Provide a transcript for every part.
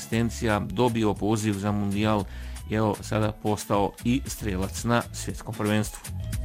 asistencija, dobio poziv za mundijal, evo sada postao i strelac na svjetskom prvenstvu.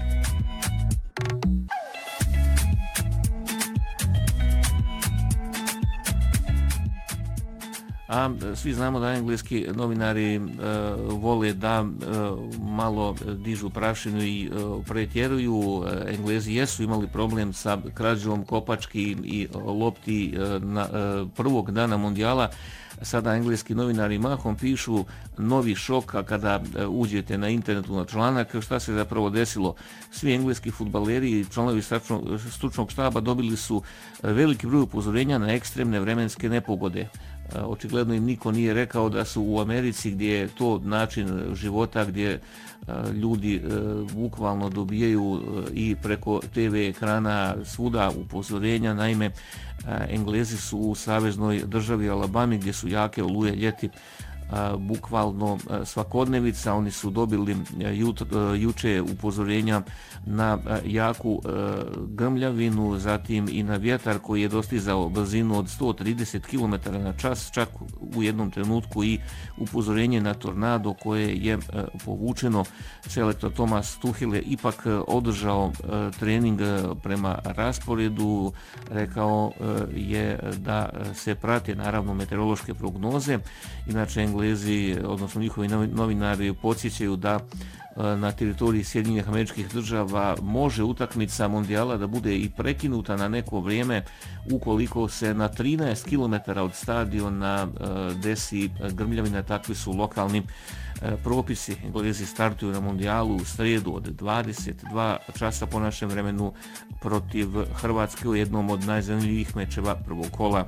A svi znamo da engleski novinari vole da malo dižu prašinu i pretjeruju. Englezi jesu imali problem sa krađom kopački i lopti prvog dana mundijala. Sada engleski novinari mahom pišu novi šok, a kada uđete na internetu na članak, šta se zapravo desilo? Svi engleski fudbaleri i članovi stručnog štaba dobili su veliki broj upozorenja na ekstremne vremenske nepogode. Očigledno im niko nije rekao da su u Americi, gdje je to način života, gdje ljudi bukvalno dobijaju i preko TV ekrana svuda upozorenja. Naime, Englezi su u saveznoj državi Alabami, gdje su jake oluje ljeti bukvalno svakodnevica. Oni su dobili juče upozorenja na jaku grmljavinu, zatim i na vjetar koji je dostizao brzinu od 130 km na čas, čak u jednom trenutku i upozorenje na tornado koje je povučeno. Selektor Thomas Tuchel je ipak održao trening prema rasporedu, rekao je da se prate naravno meteorološke prognoze. Inače, Englezi, odnosno njihovi novinari, podsjećaju da na teritoriji Sjedinjenih Američkih Država može utakmica mundijala da bude i prekinuta na neko vrijeme ukoliko se na 13 km od stadiona desi grmljavina. Takvi su lokalni propisi. Englezi startuju na mundijalu u srijedu od 22 časa po našem vremenu protiv Hrvatske u jednom od najzanimljivijih mečeva prvog kola.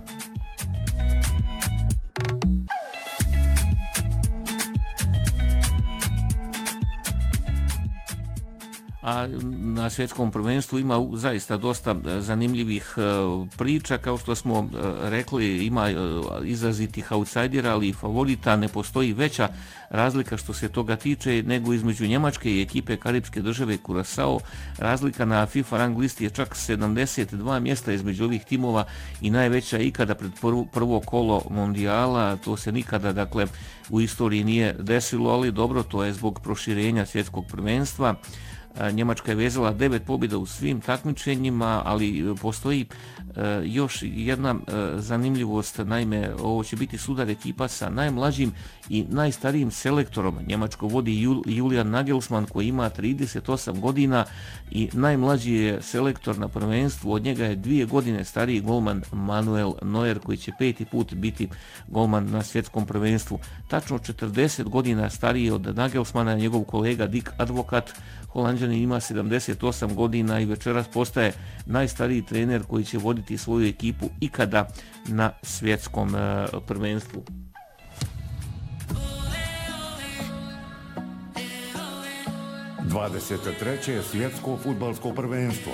A na svjetskom prvenstvu ima zaista dosta zanimljivih priča. Kao što smo rekli, ima izrazitih outsidera, ali i favorita. Ne postoji veća razlika što se toga tiče nego između Njemačke i ekipe karipske države Curaçao. Razlika na FIFA rang listi je čak 72 mjesta između ovih timova i najveća ikada pred prvo kolo mundijala. To se nikada, dakle, u istoriji nije desilo, ali dobro, to je zbog proširenja svjetskog prvenstva. Njemačka je vezala 9 pobjeda u svim takmičenjima, ali postoji još jedna zanimljivost. Naime, ovo će biti sudar ekipa sa najmlađim i najstarijim selektorom. Njemačko vodi Julian Nagelsmann koji ima 38 godina i najmlađi je selektor na prvenstvu. Od njega je 2 godine stariji golman Manuel Neuer koji će 5. put biti golman na svjetskom prvenstvu. Tačno 40 godina stariji od Nagelsmana je njegov kolega Dick Advokat. Holanđanin ima 78 godina i večeras postaje najstariji trener koji će voditi svoju ekipu ikada na svjetskom prvenstvu. ...23. svjetsko fudbalsko prvenstvo.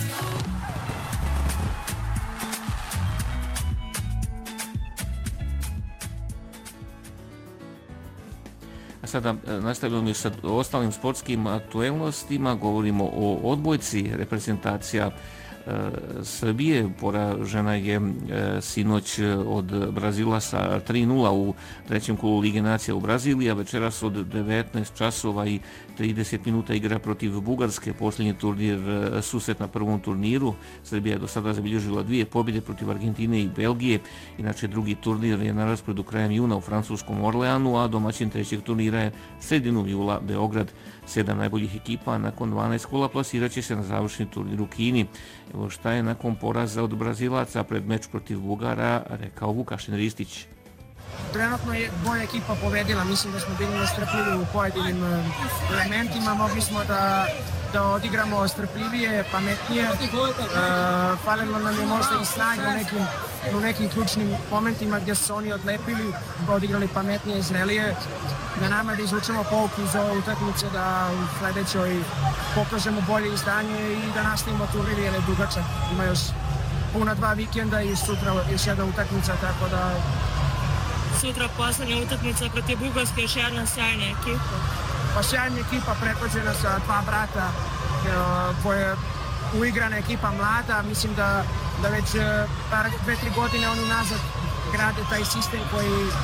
Sada nastavljamo sa ostalim sportskim aktuelnostima. Govorimo o odbojci. Reprezentacija Srbije poražena je sinoć od Brazila sa 3:0 u trećem kolu Lige nacija u Braziliji, a večeras od 19 časova i 30 minuta igra protiv Bugarske, posljednji turnir, susret na prvom turniru. Srbija je do sada zabilježila 2 pobjede protiv Argentine i Belgije. Inače, drugi turnir je na rasporedu krajem juna u francuskom Orleanu, a domaćin trećeg turnira je sredinom jula Beograd. 7 najboljih ekipa nakon 12 kola plasirat će se na završni turnir u Kini. Evo šta je nakon poraza od Brazilaca pred meč protiv Bugara rekao Vukašin Ristić. Trenutno je moja ekipa pobedila, mislim da smo bili nestrpljivi u pojedinim elementima, mogli smo da odigramo strpljivije, pametnije. Falilo nam je možda i snage u nekim ključnim momentima gdje su oni odlepili, odigrali pametnije i zrelije. Na nama da izvučemo pouku iz ove utakmice, da u sledećoj pokažemo bolje izdanje i da nastavimo turnir jer je dugačak. Ima još puna 2 vikenda i sutra još jedna utakmica, tako da... Sutra poslednja utakmica protiv Bugarske, još jedna sjajna ekipa. Pa sjajna ekipa prepođena sa 2 brata, koja je uigrana ekipa mlada. Mislim da već 2-3 godine oni nazad grade taj sistem